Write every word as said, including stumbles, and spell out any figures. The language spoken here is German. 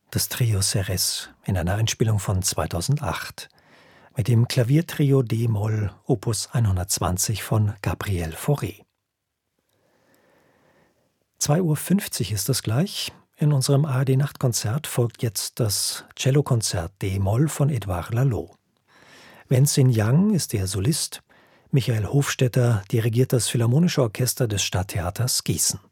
Das Trio Seress in einer Einspielung von zweitausendacht mit dem Klaviertrio d-Moll Opus hundertzwanzig von Gabriel Fauré. zwei Uhr fünfzig ist es gleich. In unserem A R D-Nachtkonzert folgt jetzt das Cellokonzert d-Moll von Edouard Laloux. Wenzin Yang ist der Solist, Michael Hofstetter dirigiert das Philharmonische Orchester des Stadttheaters Gießen.